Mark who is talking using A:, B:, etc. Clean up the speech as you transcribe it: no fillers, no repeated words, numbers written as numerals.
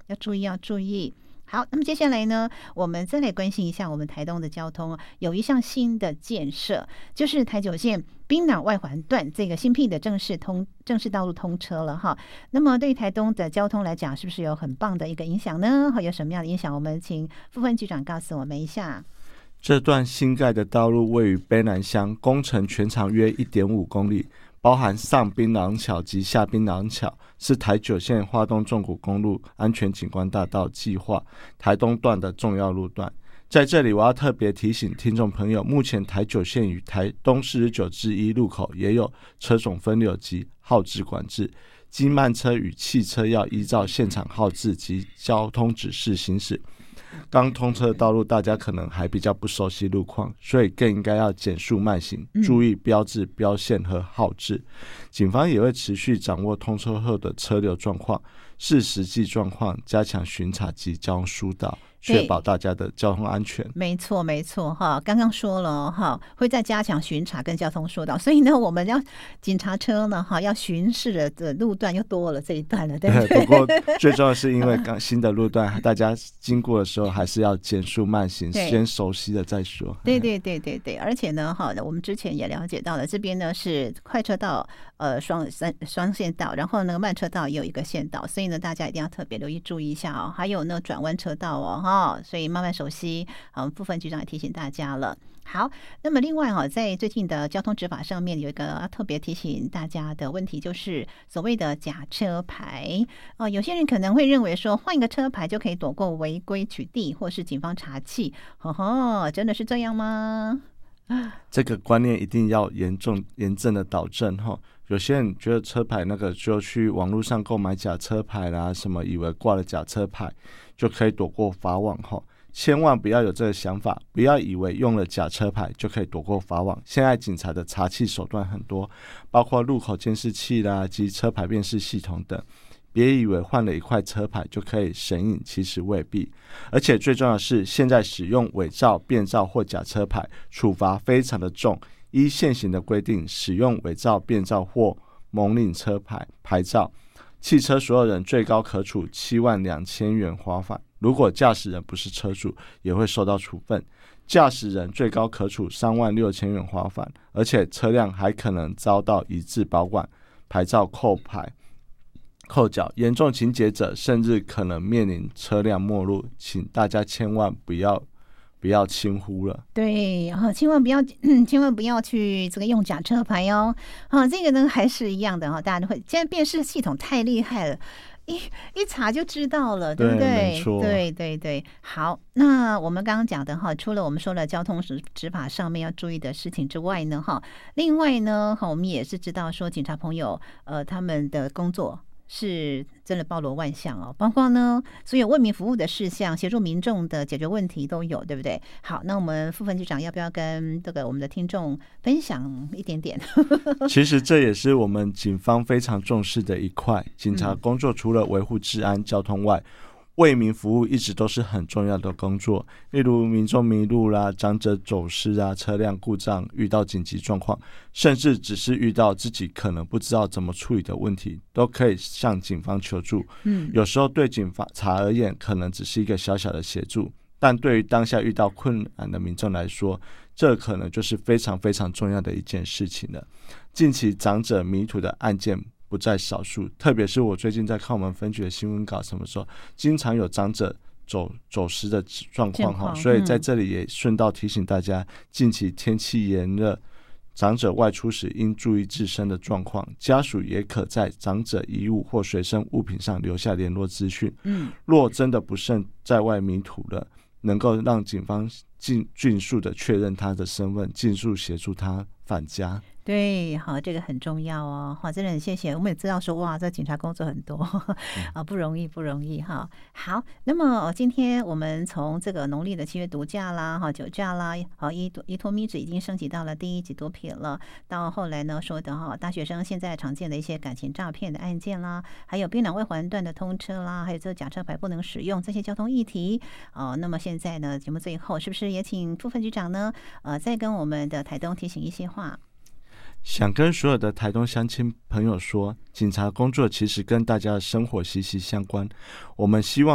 A: 要注意要注意。好，那么接下来呢，我们再来关心一下我们台东的交通，有一项新的建设，就是台九线槟榔外环段这个新辟的正式道路通车了哈。那么对于台东的交通来讲，是不是有很棒的一个影响呢？有什么样的影响？我们请副分局长告诉我们一下。
B: 这段新盖的道路位于卑南乡，工程全长约 1.5 公里，包含上槟榔桥及下槟榔桥，是台九线花东纵谷公路安全景观大道计划台东段的重要路段。在这里我要特别提醒听众朋友，目前台九线与台东49之一路口也有车种分流及号志管制，机慢车与汽车要依照现场号志及交通指示行驶。刚通车的道路大家可能还比较不熟悉路况，所以更应该要减速慢行，注意标志、标线和号志。警方也会持续掌握通车后的车流状况，视实际状况加强巡查及交通疏导，确保大家的交通安全。
A: 没错没错哈，刚刚说了哈，会再加强巡查跟交通疏导，所以呢，我们要警察车呢哈，要巡视的路段又多了这一段了，对不对？
B: 不过最重要的是，因为新的路段，大家经过的时候还是要减速慢行，先熟悉了再说。
A: 对对对对对，而且呢，哈，我们之前也了解到了，这边呢是快车道，双线道，然后呢慢车道也有一个线道，所以呢大家一定要特别留意注意一下哦。还有呢转弯车道哦，哈，所以慢慢熟悉。部分局长也提醒大家了。好，那么另外在最近的交通执法上面有一个特别提醒大家的问题，就是所谓的假车牌有些人可能会认为说换一个车牌就可以躲过违规取缔或是警方查缉，真的是这样吗？
B: 这个观念一定要严正的导正哈。有些人觉得车牌那个就去网络上购买假车牌啦，什么以为挂了假车牌就可以躲过法网哈。千万不要有这个想法，不要以为用了假车牌就可以躲过法网。现在警察的查缉手段很多，包括路口监视器啦及车牌辨识系统等。别以为换了一块车牌就可以神隐，其实未必。而且最重要的是，现在使用伪造、变造或假车牌，处罚非常的重。依现行的规定，使用伪造、变造或蒙领车牌照，汽车所有人最高可处72000元罚款。如果驾驶人不是车主，也会受到处分。驾驶人最高可处36000元罚款，而且车辆还可能遭到移置保管、牌照扣缴，严重情节者甚至可能面临车辆没入，请大家千万不要轻忽了。
A: 对，千万不要去这个用假车牌哦。这个呢还是一样的大家都会，现在辨识系统太厉害了。一查就知道了，对不对？
B: 没错，
A: 对对对。好，那我们刚刚讲的除了我们说了交通执法上面要注意的事情之外呢，另外呢，我们也是知道说警察朋友他们的工作是真的包罗万象哦，包括呢所有为民服务的事项，协助民众的解决问题都有，对不对？好，那我们副分局长要不要跟这个我们的听众分享一点点？
B: 其实这也是我们警方非常重视的一块。警察工作除了维护治安交通外，为民服务一直都是很重要的工作，例如民众迷路啦、长者走失啊、车辆故障、遇到紧急状况，甚至只是遇到自己可能不知道怎么处理的问题，都可以向警方求助。有时候对警察而言，可能只是一个小小的协助，但对于当下遇到困难的民众来说，这可能就是非常非常重要的一件事情了。近期长者迷途的案件不在少数，特别是我最近在看我们分局的新闻稿，什么时候经常有长者走失的状况，所以在这里也顺道提醒大家，近期天气炎热，长者外出时应注意自身的状况，家属也可在长者遗物或随身物品上留下联络资讯。若真的不慎在外迷途了，能够让警方迅速的确认他的身份，尽速协助他返家。
A: 对，好，这个很重要哦。真的很谢谢。我们也知道说，哇，这警察工作很多不容易，不容易哈。好，那么今天我们从这个农历的7月毒假啦，酒驾啦，依托咪纸已经升级到了第1级毒品了。到后来呢，说的大学生现在常见的一些感情诈骗的案件啦，还有槟榔外环段的通车啦，还有这个假车牌不能使用这些交通议题那么现在呢，节目最后是不是也请副分局长呢，再跟我们的台东提醒一些话？
B: 想跟所有的台东乡亲朋友说，警察工作其实跟大家的生活息息相关。我们希望